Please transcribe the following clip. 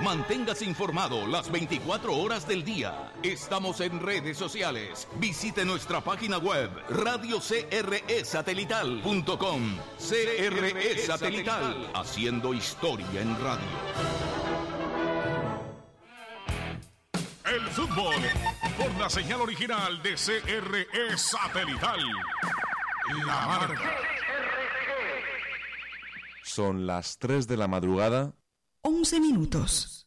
Manténgase informado las 24 horas del día. Estamos en redes sociales. Visite nuestra página web radiocresatelital.com. CRE Satelital, haciendo historia en radio. El fútbol por la señal original de CRE Satelital. La marca. Son las 3 de la madrugada. 11 minutos.